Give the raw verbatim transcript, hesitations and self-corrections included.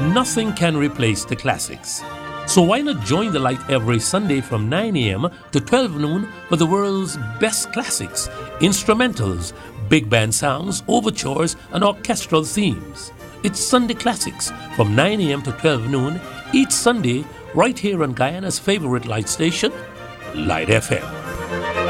nothing can replace the classics. So why not join the light every Sunday from nine a.m. to twelve noon for the world's best classics, instrumentals, big band sounds, overtures, and orchestral themes. It's Sunday Classics from nine a.m. to twelve noon each Sunday right here on Guyana's favorite light station, Light F M.